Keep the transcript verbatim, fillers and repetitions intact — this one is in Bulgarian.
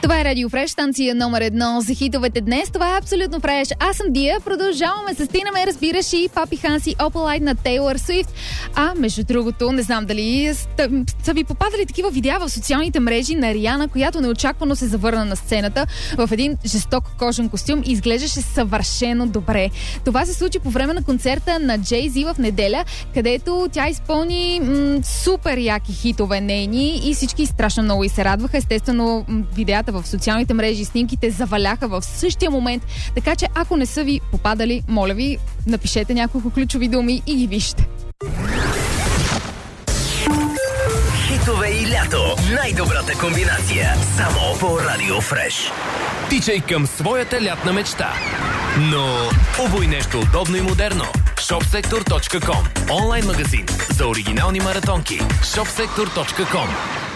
Това е Радио Фреш, станция номер едно за хитовете днес. Това е Абсолютно Фреш. Аз съм Дия. Продължаваме с Тина ме, разбираш, и Папи Ханс и Opalite на Тейлър Суифт. А, между другото, не знам дали са, са ви попадали такива видеа в социалните мрежи на Риана, която неочаквано се завърна на сцената в един жесток кожен костюм и изглеждаше съвършено добре. Това се случи по време на концерта на Джей Зи в неделя, където тя изпълни м- супер яки хитове нейни и всички страшно много и се радваха. Естествено, видеята в социалните мрежи, снимките заваляха в същия момент, така че ако не са ви попадали, моля ви, напишете няколко ключови думи и ги вижте. Хитове и лято. Най-добрата комбинация. Само по Радио Фреш. Тичай към своята лятна мечта. Но обуй нещо удобно и модерно. шопсектор точка ком. Онлайн магазин за оригинални маратонки. шопсектор точка ком.